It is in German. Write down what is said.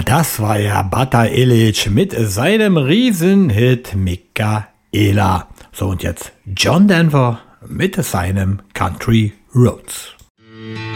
das war ja Bata Illich mit seinem Riesenhit Michaela. So, und jetzt John Denver mit seinem Country Roads.